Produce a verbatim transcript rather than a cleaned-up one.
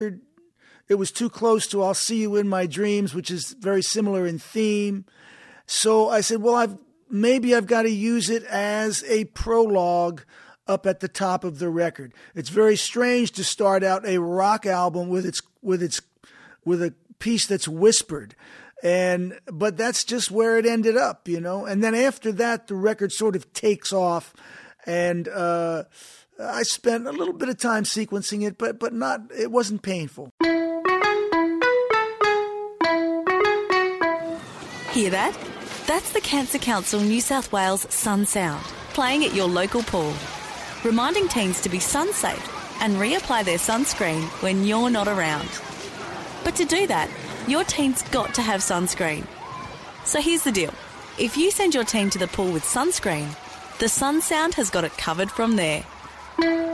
It was too close to I'll See You in My Dreams, which is very similar in theme. So I said, well, I've maybe I've got to use it as a prologue up at the top of the record. It's very strange to start out a rock album with its with its with a piece that's whispered. And but that's just where it ended up, you know. And then after that, the record sort of takes off, and uh, I spent a little bit of time sequencing it, but but not. It wasn't painful. Hear that? That's the Cancer Council New South Wales Sun Sound, playing at your local pool, reminding teens to be sun safe and reapply their sunscreen when you're not around. But to do that, your teen's got to have sunscreen. So here's the deal. If you send your teen to the pool with sunscreen, the Sun Sound has got it covered from there.